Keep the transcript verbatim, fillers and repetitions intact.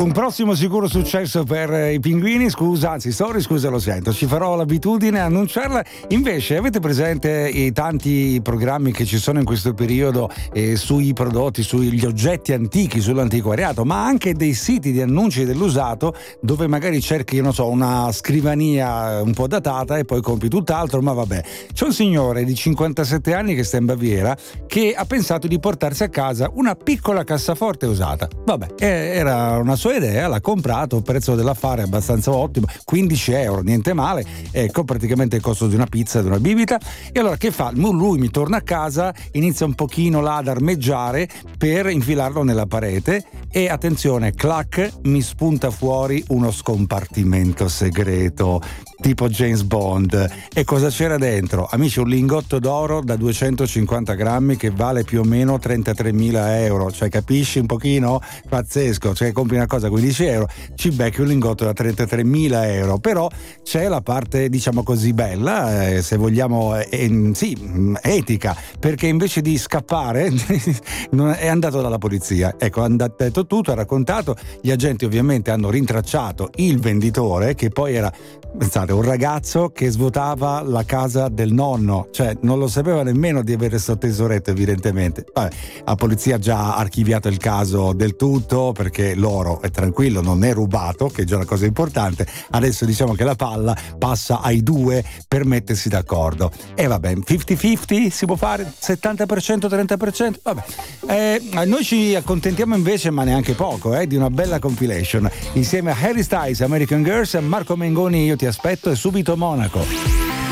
Un prossimo sicuro successo per i pinguini, scusa, anzi sorry, scusa, lo sento, ci farò l'abitudine a annunciarla. Invece avete presente i tanti programmi che ci sono in questo periodo eh, sui prodotti, sugli oggetti antichi, sull'antiquariato, ma anche dei siti di annunci dell'usato dove magari cerchi, non so, una scrivania un po' datata e poi compri tutt'altro, ma vabbè. C'è un signore di cinquantasette anni che sta in Baviera che ha pensato di portarsi a casa una piccola cassaforte usata. Vabbè, era una sua idea, l'ha comprato, il prezzo dell'affare è abbastanza ottimo, quindici euro, niente male, ecco praticamente il costo di una pizza, di una bibita. E allora che fa? Lui mi torna a casa, inizia un pochino là ad armeggiare per infilarlo nella parete e attenzione, clac, mi spunta fuori uno scompartimento segreto tipo James Bond. E cosa c'era dentro? Amici, un lingotto d'oro da duecentocinquanta grammi che vale più o meno trentatremila euro, cioè capisci un pochino? Pazzesco, cioè compri una cosa a quindici euro, ci becchi un lingotto da trentatremila euro. Però c'è la parte, diciamo così, bella, eh, se vogliamo, eh, sì, etica, perché invece di scappare è andato dalla polizia. Ecco, ha detto tutto, ha raccontato, gli agenti ovviamente hanno rintracciato il venditore, che poi era, pensate, un ragazzo che svuotava la casa del nonno, cioè non lo sapeva nemmeno di avere sto tesoretto, evidentemente. Vabbè, la polizia ha già archiviato il caso del tutto, perché l'oro è tranquillo, non è rubato, che è già una cosa importante. Adesso diciamo che la palla passa ai due per mettersi d'accordo. E vabbè, cinquanta cinquanta si può fare, settanta per cento trenta per cento, vabbè. Eh, noi ci accontentiamo invece, ma neanche poco, eh, di una bella compilation insieme a Harry Styles, American Girls, e Marco Mengoni. Io ti aspetto e subito Monaco.